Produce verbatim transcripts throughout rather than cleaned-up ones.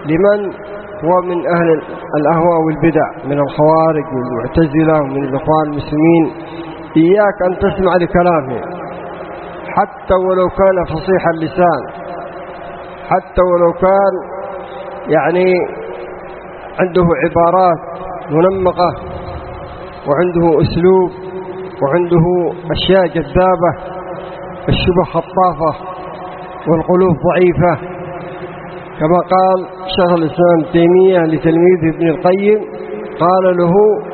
لمن هو من أهل الأهواء والبدع من الخوارج والمعتزلة ومن الإخوان المسلمين، إياك أن تسمع لكلامه حتى ولو كان فصيح اللسان، حتى ولو كان يعني عنده عبارات منمقة وعنده أسلوب وعنده أشياء جذابة، الشبه خطافة والقلوب ضعيفة، كما قال شيخ الإسلام ابن تيمية لتلميذه ابن القيم، قال له: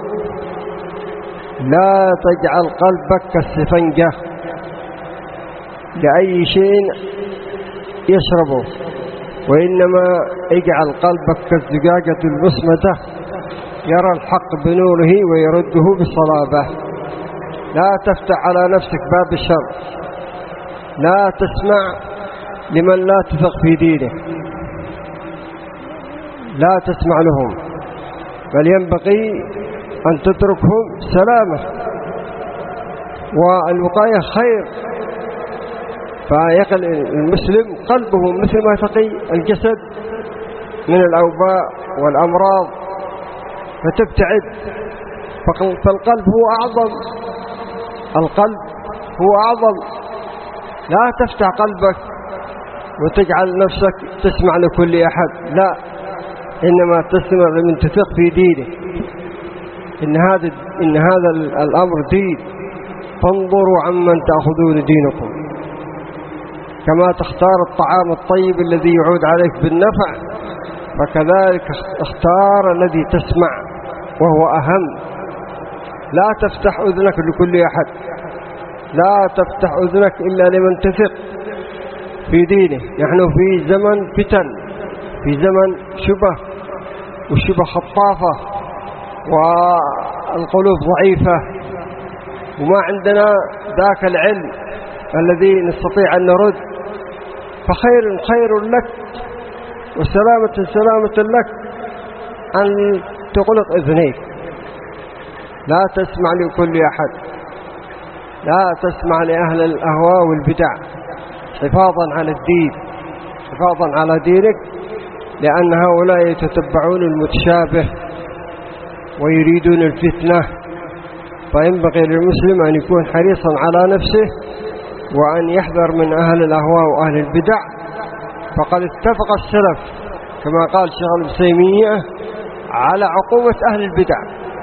لا تجعل قلبك كالسفنجة لأي شيء يشربه، وإنما اجعل قلبك كالزجاجة المصمتة يرى الحق بنوره ويرده بصلابة. لا تفتح على نفسك باب الشر، لا تسمع لمن لا تثق في دينه، لا تسمع لهم، بل ينبغي أن تتركهم سلامة، والوقاية خير. فيقل المسلم قلبه مثل ما تقي الجسد من الأوباء والأمراض فتبتعد، فالقلب هو أعظم، القلب هو أعظم. لا تفتح قلبك وتجعل نفسك تسمع لكل أحد، لا، إنما تسمع لمن تثق في دينه، إن هذا إن هذا الأمر دين، فانظروا عمن تأخذون دينكم. كما تختار الطعام الطيب الذي يعود عليك بالنفع، فكذلك اختار الذي تسمع وهو أهم. لا تفتح أذنك لكل أحد، لا تفتح أذنك إلا لمن تثق في دينه. نحن في زمن فتن، في زمن شبه، والشبه خطافة والقلوب ضعيفة، وما عندنا ذاك العلم الذي نستطيع أن نرد. فخير خير لك وسلامة سلامة لك أن تغلق إذنيك، لا تسمع لكل أحد، لا تسمع لأهل الأهواء والبدع، حفاظا على الدين، حفاظا على دينك، لأن هؤلاء يتتبعون المتشابه ويريدون الفتنة. فينبغي للمسلم أن يكون حريصا على نفسه وأن يحذر من أهل الأهواء وأهل البدع. فقد اتفق السلف كما قال شيخ الإسلامية على عقوبة أهل البدع،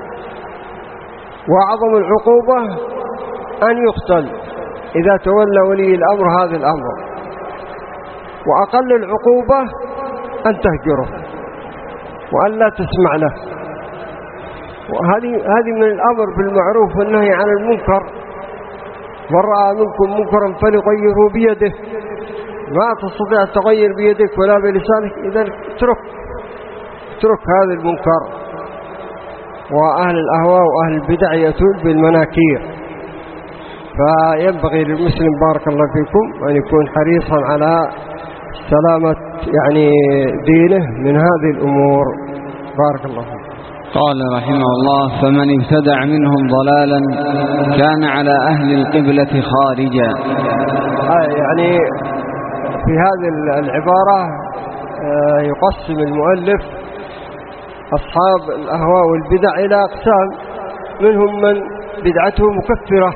وأعظم العقوبة أن يقتل إذا تولى ولي الأمر هذا الأمر، وأقل العقوبة أن تهجره وأن لا تسمع له. وهذه هذه من الأمر بالمعروف والنهي عن المنكر. من رأى منكم منكرا فليغيره بيده، ما تستطيع التغير بيدك ولا بلسانك، إذا اترك اترك هذا المنكر. وأهل الأهواء وأهل البدع يأتون بالمناكير. فينبغي للمسلم بارك الله فيكم أن يكون حريصا على سلامة يعني دينه من هذه الأمور. بارك الله فيكم. قال رحمه الله: فمن ابتدع منهم ضلالا كان على أهل القبلة خارجا. آه يعني في هذه العبارة آه يقسم المؤلف أصحاب الأهواء والبدع إلى أقسام، منهم من بدعته مكفرة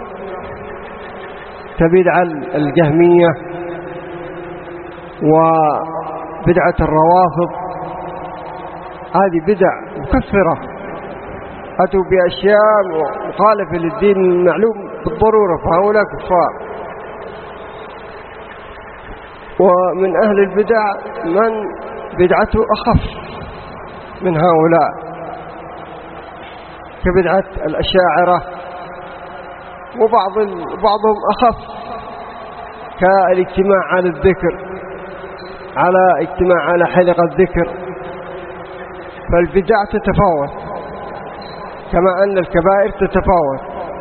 كبدع الجهمية وبدعة الروافض، هذه بدع مكفرة، أتوا بأشياء مخالفة للدين المعلوم بالضرورة، فهؤلاء كفار. ومن أهل البدع من بدعته أخف من هؤلاء كبدعة الأشاعرة، وبعض بعضهم أخف كالاجتماع على الذكر، على اجتماع على حلقة الذكر. فالبدع تتفاوت كما أن الكبائر تتفاوت.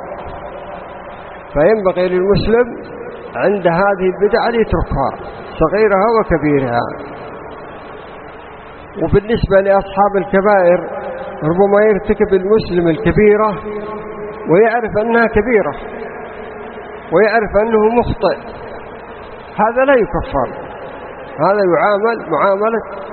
فينبغي للمسلم عند هذه البدع أن يتركها صغيرها وكبيرها. وبالنسبة لأصحاب الكبائر ربما يرتكب المسلم الكبيرة ويعرف أنها كبيرة ويعرف أنه مخطئ، هذا لا يكفر، هذا يعامل معاملة